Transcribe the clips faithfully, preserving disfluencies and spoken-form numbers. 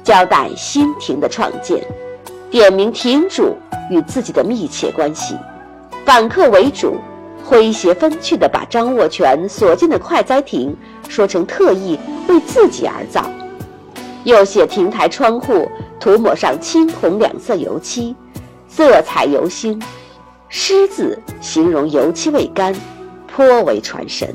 交代新亭的创建，点明亭主与自己的密切关系，反客为主，诙谐风趣地把张握全所建的快哉亭说成特意为自己而造，又写亭台窗户涂抹上青红两色油漆，色彩油新，诗字形容油漆未干，颇为传神。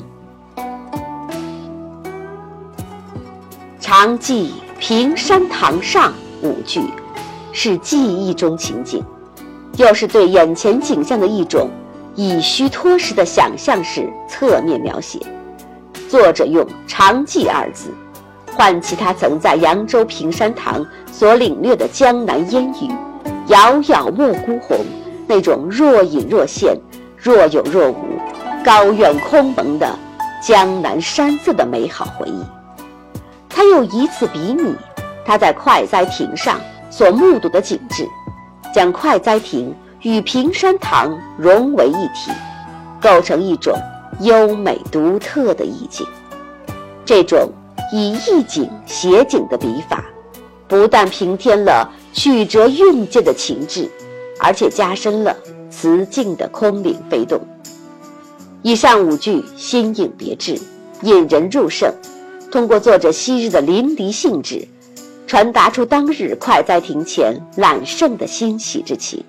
常记平山堂上五句，是记忆中情景，又是对眼前景象的一种以虚托实的想象式侧面描写。作者用常记二字唤起他曾在扬州平山堂所领略的江南烟雨，遥遥莫孤鸿，那种若隐若现，若有若无，高远空蒙的江南山色的美好回忆。他又以此比拟他在快哉亭上所目睹的景致，将快哉亭与平山堂融为一体，构成一种优美独特的意境。这种以意境写景的笔法，不但平添了曲折韵界的情致，而且加深了词境的空灵飞动。以上五句新颖别致，引人入胜，通过作者昔日的淋漓兴致，传达出当日快哉亭前揽胜的欣喜之情。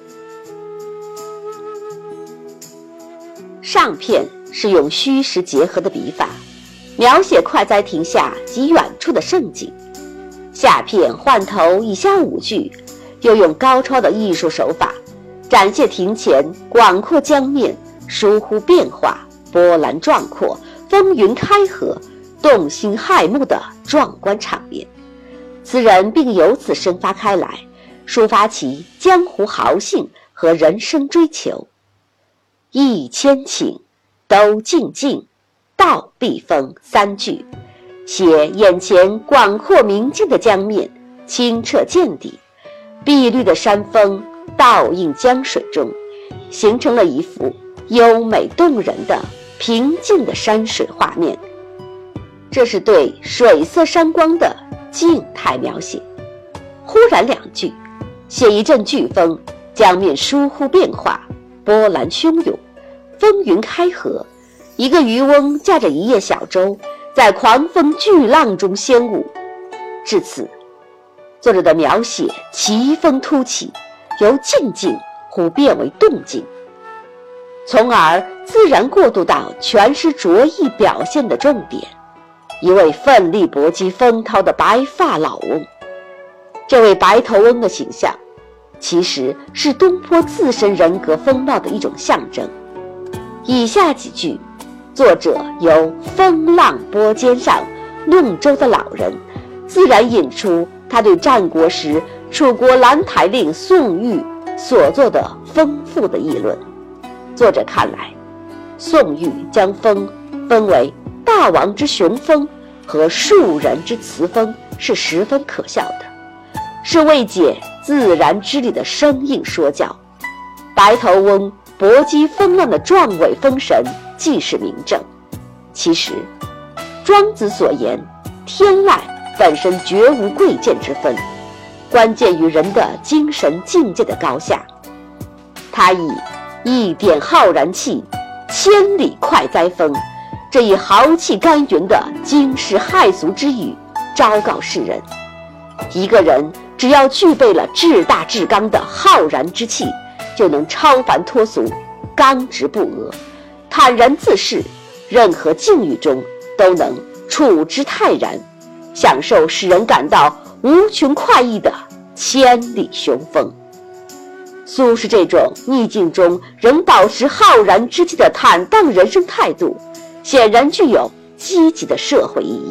上片是用虚实结合的笔法，描写快哉亭下及远处的胜景，下片换头以下五句，又用高超的艺术手法展现亭前广阔江面疏忽变化，波澜壮阔，风云开合，动心骇目的壮观场面。词人并由此生发开来，抒发其江湖豪兴和人生追求。一千顷，都静静，道避风三句，写眼前广阔明净的江面，清澈见底，碧绿的山峰倒映江水中，形成了一幅优美动人的平静的山水画面。这是对水色山光的静态描写。忽然两句，写一阵飓风，江面疏忽变化，波澜汹涌，风云开合，一个渔翁驾着一叶小舟，在狂风巨浪中仙舞。至此，作者的描写奇峰突起，由静静忽变为动静，从而自然过渡到全诗着意表现的重点，一位奋力搏击风涛的白发老翁。这位白头翁的形象，其实是东坡自身人格风貌的一种象征。以下几句，作者由风浪波尖上弄舟的老人，自然引出他对战国时楚国兰台令宋玉所做的丰富的议论。作者看来，宋玉将风分为大王之雄风和庶人之雌风是十分可笑的，是未解自然之理的生硬说教。白头翁搏击风浪的壮伟风神既是明证。其实庄子所言天籁本身绝无贵贱之分，关键于人的精神境界的高下。他以一点浩然气，千里快哉风，这一豪气干云的惊世骇俗之语昭告世人，一个人只要具备了至大至刚的浩然之气，就能超凡脱俗，刚直不阿，坦然自适，任何境遇中都能处之泰然，享受使人感到无穷快意的千里雄风。苏轼这种逆境中仍保持浩然之气的坦荡人生态度，显然具有积极的社会意义。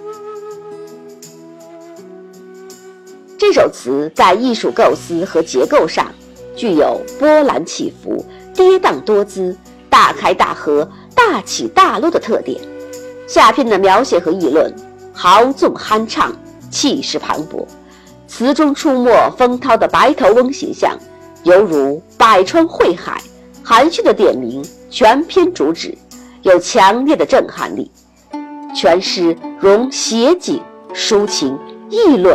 这首词在艺术构思和结构上具有波澜起伏、跌宕多姿、大开大合、大起大落的特点。下篇的描写和议论豪纵酣畅，气势磅礴，词中出没风涛的白头翁形象，犹如百川汇海，含蓄的点明全篇主旨，有强烈的震撼力。全诗融写景、抒情、议论